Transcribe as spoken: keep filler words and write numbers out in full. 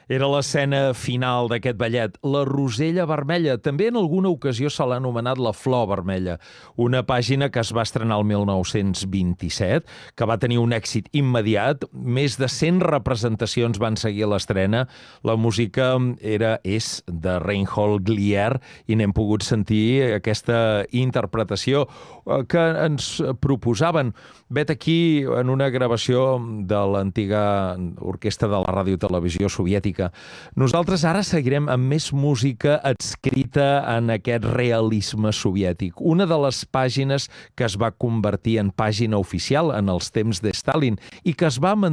Era l'escena final d'aquest ballet, la Rosella Vermella. També en alguna ocasió se l'ha anomenat la Flor Vermella, una pàgina que es va estrenar el mil nou-cents vint-i-set, que va tenir un èxit immediat. Més de cent representacions van seguir a l'estrena. La música era, és de Reinhold Glier i n'hem pogut sentir aquesta interpretació que ens proposaven. Vet aquí en una gravació de l'antiga orquestra de la ràdio-televisió soviètica. Nosaltres ara seguirem amb més música adscrita en aquest realisme soviètic. Una de les pàgines que es va convertir en pàgina oficial en els temps de Stalin i que es va mantenir